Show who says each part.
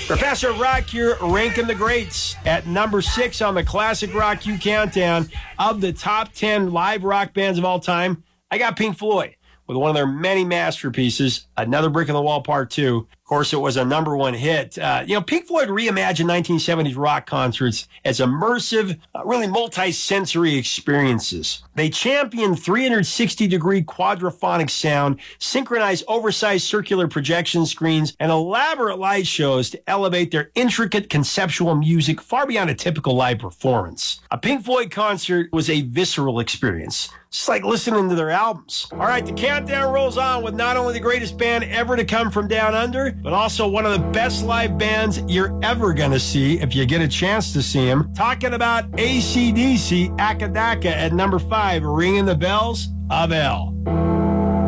Speaker 1: Professor Rock here, ranking the greats. At number 6 on the Classic Rock U Countdown of the top 10 live rock bands of all time, I got Pink Floyd with one of their many masterpieces, Another Brick in the Wall Part 2. Of course, it was a number one hit. Pink Floyd reimagined 1970s rock concerts as immersive, really multi-sensory experiences. They championed 360-degree quadraphonic sound, synchronized oversized circular projection screens, and elaborate light shows to elevate their intricate conceptual music far beyond a typical live performance. A Pink Floyd concert was a visceral experience. It's like listening to their albums. All right, the countdown rolls on with not only the greatest band ever to come from down under, but also one of the best live bands you're ever going to see if you get a chance to see them. Talking about AC/DC, Akadaka at number 5, ringing the bells of hell.